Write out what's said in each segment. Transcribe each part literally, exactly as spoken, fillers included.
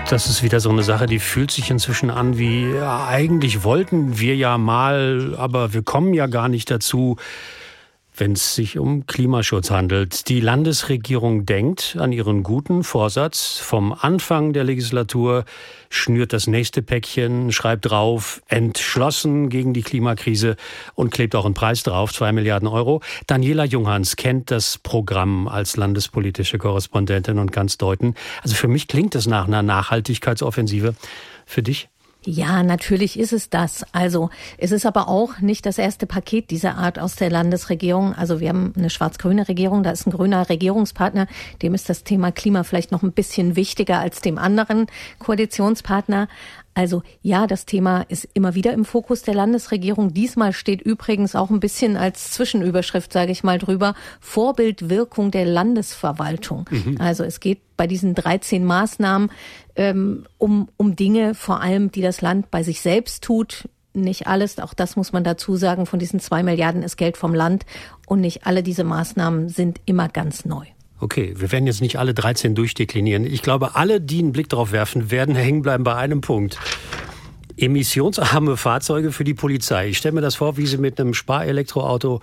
Das ist wieder so eine Sache, die fühlt sich inzwischen an wie, ja, eigentlich wollten wir ja mal, aber wir kommen ja gar nicht dazu, wenn es sich um Klimaschutz handelt. Die Landesregierung denkt an ihren guten Vorsatz vom Anfang der Legislatur, schnürt das nächste Päckchen, schreibt drauf, entschlossen gegen die Klimakrise und klebt auch einen Preis drauf, zwei Milliarden Euro. Daniela Junghans kennt das Programm als landespolitische Korrespondentin und kann es deuten. Also für mich klingt es nach einer Nachhaltigkeitsoffensive. Für dich? Ja, natürlich ist es das. Also es ist aber auch nicht das erste Paket dieser Art aus der Landesregierung. Also wir haben eine schwarz-grüne Regierung, da ist ein grüner Regierungspartner. Dem ist das Thema Klima vielleicht noch ein bisschen wichtiger als dem anderen Koalitionspartner. Also ja, das Thema ist immer wieder im Fokus der Landesregierung. Diesmal steht übrigens auch ein bisschen als Zwischenüberschrift, sage ich mal, drüber, Vorbildwirkung der Landesverwaltung. Mhm. Also es geht bei diesen dreizehn Maßnahmen ähm, um, um Dinge vor allem, die das Land bei sich selbst tut. Nicht alles, auch das muss man dazu sagen, von diesen zwei Milliarden ist Geld vom Land und nicht alle diese Maßnahmen sind immer ganz neu. Okay, wir werden jetzt nicht alle dreizehn durchdeklinieren. Ich glaube, alle, die einen Blick drauf werfen, werden hängen bleiben bei einem Punkt. Emissionsarme Fahrzeuge für die Polizei. Ich stelle mir das vor, wie sie mit einem Spar-Elektroauto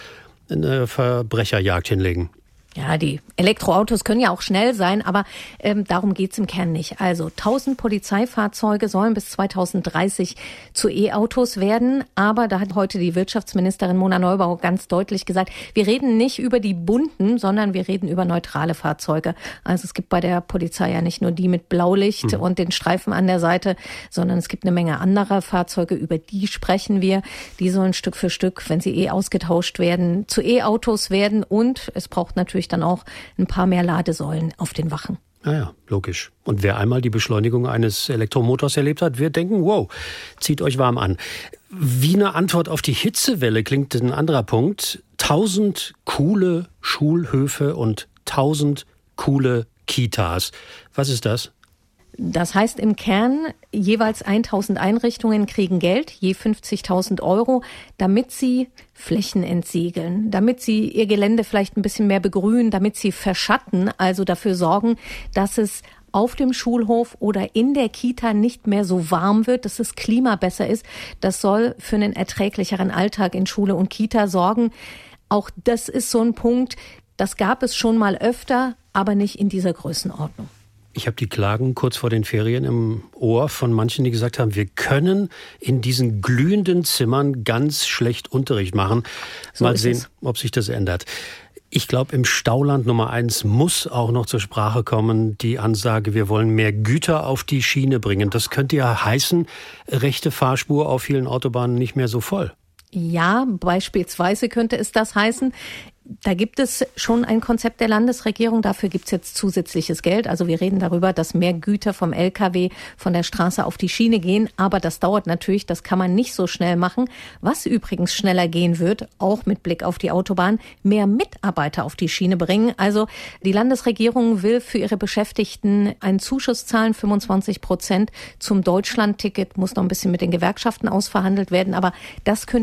eine Verbrecherjagd hinlegen. Ja, die Elektroautos können ja auch schnell sein, aber ähm, darum geht's im Kern nicht. Also tausend Polizeifahrzeuge sollen bis zweitausenddreißig zu E-Autos werden. Aber da hat heute die Wirtschaftsministerin Mona Neubauer ganz deutlich gesagt, wir reden nicht über die bunten, sondern wir reden über neutrale Fahrzeuge. Also es gibt bei der Polizei ja nicht nur die mit Blaulicht mhm. und den Streifen an der Seite, sondern es gibt eine Menge anderer Fahrzeuge, über die sprechen wir. Die sollen Stück für Stück, wenn sie eh ausgetauscht werden, zu E-Autos werden. Und es braucht natürlich dann auch ein paar mehr Ladesäulen auf den Wachen. Ja, ja, logisch. Und wer einmal die Beschleunigung eines Elektromotors erlebt hat, wird denken, wow, zieht euch warm an. Wie eine Antwort auf die Hitzewelle klingt ein anderer Punkt. Tausend coole Schulhöfe und tausend coole Kitas. Was ist das? Das heißt im Kern, jeweils tausend Einrichtungen kriegen Geld, je fünfzigtausend Euro, damit sie Flächen entsiegeln, damit sie ihr Gelände vielleicht ein bisschen mehr begrünen, damit sie verschatten, also dafür sorgen, dass es auf dem Schulhof oder in der Kita nicht mehr so warm wird, dass das Klima besser ist. Das soll für einen erträglicheren Alltag in Schule und Kita sorgen. Auch das ist so ein Punkt, das gab es schon mal öfter, aber nicht in dieser Größenordnung. Ich habe die Klagen kurz vor den Ferien im Ohr von manchen, die gesagt haben, wir können in diesen glühenden Zimmern ganz schlecht Unterricht machen. So Mal sehen, es. ob sich das ändert. Ich glaube, im Stauland Nummer eins muss auch noch zur Sprache kommen die Ansage, wir wollen mehr Güter auf die Schiene bringen. Das könnte ja heißen, rechte Fahrspur auf vielen Autobahnen nicht mehr so voll. Ja, beispielsweise könnte es das heißen. Da gibt es schon ein Konzept der Landesregierung. Dafür gibt es jetzt zusätzliches Geld. Also wir reden darüber, dass mehr Güter vom L K W von der Straße auf die Schiene gehen. Aber das dauert natürlich, das kann man nicht so schnell machen. Was übrigens schneller gehen wird, auch mit Blick auf die Autobahn, mehr Mitarbeiter auf die Schiene bringen. Also die Landesregierung will für ihre Beschäftigten einen Zuschuss zahlen, fünfundzwanzig Prozent zum Deutschlandticket. Muss noch ein bisschen mit den Gewerkschaften ausverhandelt werden. Aber das könnte